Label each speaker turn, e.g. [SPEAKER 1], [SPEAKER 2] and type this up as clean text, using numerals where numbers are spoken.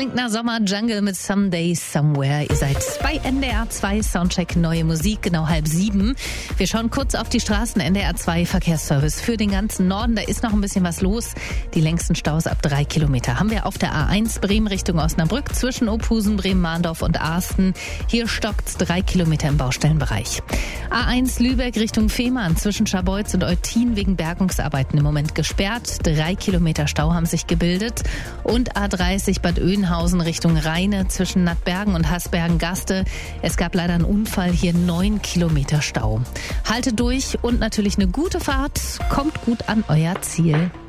[SPEAKER 1] klingt nach Sommer. Jungle mit Someday Somewhere. Ihr seid bei NDR 2 Soundcheck Neue Musik, genau 6:30. Wir schauen kurz auf die Straßen. NDR 2 Verkehrsservice für den ganzen Norden. Da ist noch ein bisschen was los. Die längsten Staus ab 3 Kilometer haben wir auf der A1 Bremen Richtung Osnabrück zwischen Ophusen, Bremen-Mahndorf und Arsten. Hier stockt's 3 Kilometer im Baustellenbereich. A1 Lübeck Richtung Fehmarn zwischen Scharbeutz und Eutin wegen Bergungsarbeiten im Moment gesperrt. 3 Kilometer Stau haben sich gebildet. Und A30 Bad Oeynhausen Richtung Rheine zwischen Nattbergen und Hasbergen-Gaste. Es gab leider einen Unfall, hier 9 Kilometer Stau. Haltet durch und natürlich eine gute Fahrt. Kommt gut an euer Ziel.